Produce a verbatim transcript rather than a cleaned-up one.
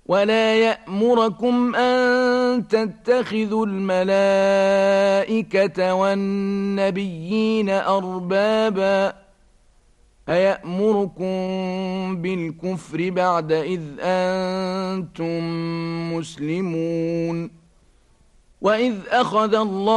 ولا يأمركم أن تتخذوا الملائكة والنبيين أربابا أيأمركم بالكفر بعد إذ أنتم مسلمون وإذ أخذ الله